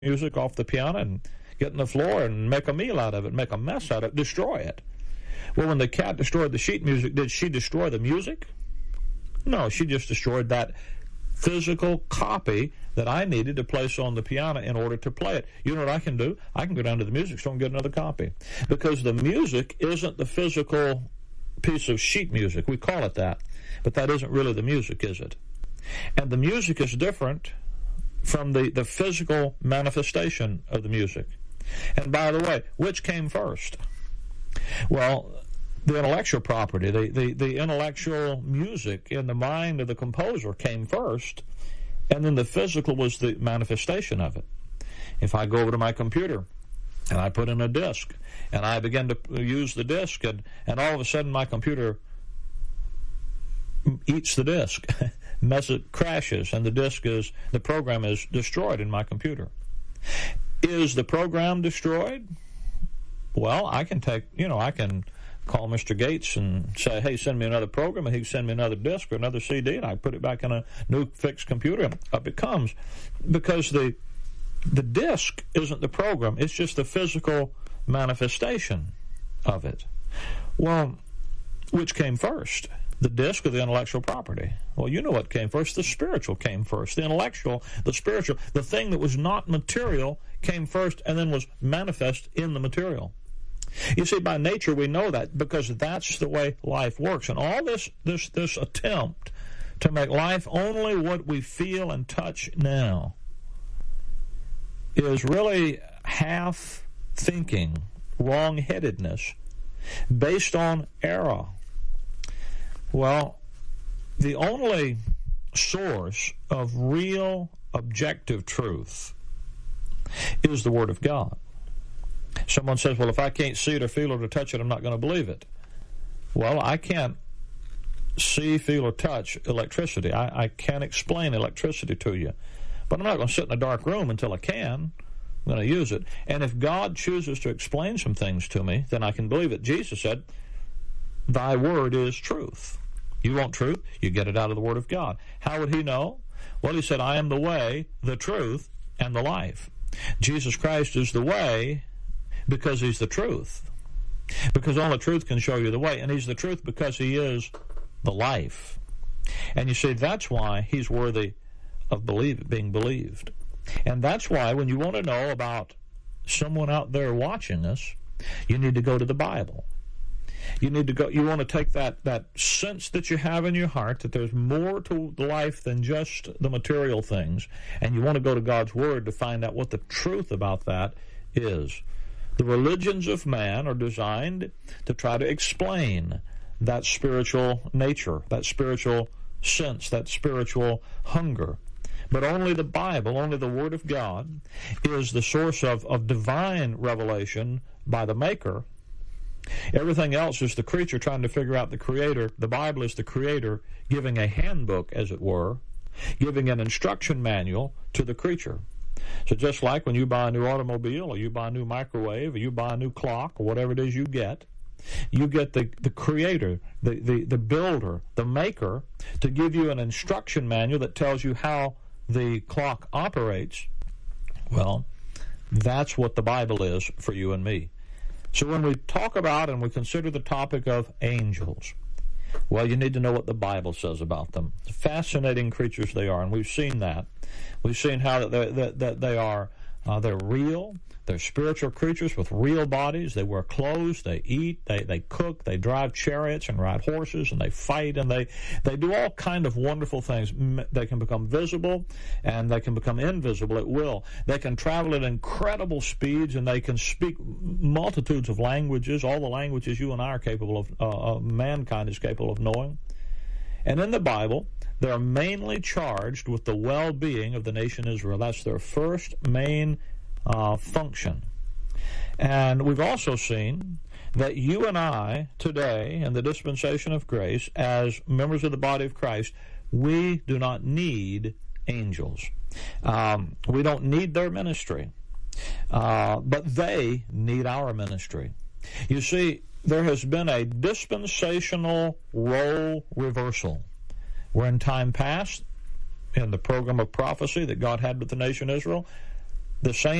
music off the piano and get on the floor and make a meal out of it, make a mess out of it, destroy it. Well, when the cat destroyed the sheet music, did she destroy the music? No, she just destroyed that physical copy that I needed to place on the piano in order to play it. You know what I can do? I can go down to the music store and get another copy. Because the music isn't the physical piece of sheet music. We call it that. But that isn't really the music, is it? And the music is different from the physical manifestation of the music. And by the way, which came first? Well, the intellectual property, the intellectual music in the mind of the composer came first, and then the physical was the manifestation of it. If I go over to my computer and I put in a disk and I begin to use the disk, and all of a sudden my computer eats the disk, crashes, and the program is destroyed in my computer. Is the program destroyed? Well, I can call Mr. Gates and say, hey, send me another program, and he can send me another disk or another CD, and I put it back in a new fixed computer, and up it comes. Because the disk isn't the program, it's just the physical manifestation of it. Well, which came first? The disk or the intellectual property? Well, you know what came first. The spiritual came first. The intellectual, the spiritual, the thing that was not material came first and then was manifest in the material. You see, by nature we know that because that's the way life works. And all this attempt to make life only what we feel and touch now is really half thinking, wrong-headedness, based on error. Well, the only source of real objective truth is the Word of God. Someone says, well, if I can't see it or feel it or touch it, I'm not going to believe it. Well, I can't see, feel, or touch electricity. I can't explain electricity to you. But I'm not going to sit in a dark room until I can. I'm going to use it. And if God chooses to explain some things to me, then I can believe it. Jesus said, thy word is truth. You want truth? You get it out of the Word of God. How would he know? Well, he said, I am the way, the truth, and the life. Jesus Christ is the way because he's the truth. Because only truth can show you the way. And he's the truth because he is the life. And you see, that's why he's worthy of being believed. And that's why when you want to know about someone out there watching us, you need to go to the Bible. You want to take that sense that you have in your heart that there's more to life than just the material things, and you want to go to God's Word to find out what the truth about that is. The religions of man are designed to try to explain that spiritual nature, that spiritual sense, that spiritual hunger. But only the Bible, only the Word of God, is the source of divine revelation by the Maker. Everything else is the creature trying to figure out the Creator. The Bible is the Creator giving a handbook, as it were, giving an instruction manual to the creature. So just like when you buy a new automobile, or you buy a new microwave, or you buy a new clock, or whatever it is you get the Creator, the builder, the maker, to give you an instruction manual that tells you how the clock operates. Well, that's what the Bible is for you and me. So when we talk about and we consider the topic of angels, well, you need to know what the Bible says about them. Fascinating creatures they are, and we've seen that. We've seen how that they are they're real. They're spiritual creatures with real bodies. They wear clothes. They eat. They cook. They drive chariots and ride horses, and they fight, and they do all kind of wonderful things. They can become visible, and they can become invisible at will. They can travel at incredible speeds, and they can speak multitudes of languages, all the languages you and I are capable of, mankind is capable of knowing. And in the Bible, they're mainly charged with the well-being of the nation Israel. That's their first main function. And we've also seen that you and I today, in the dispensation of grace, as members of the body of Christ, we do not need angels. We don't need their ministry, but they need our ministry. You see, there has been a dispensational role reversal, where in time past, in the program of prophecy that God had with the nation Israel, the same